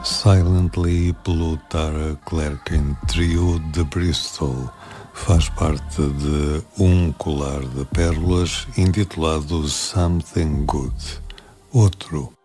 Silently pelo Tara Clarkin Trio de Bristol. Faz parte de um colar de pérolas intitulado Something Good. Outro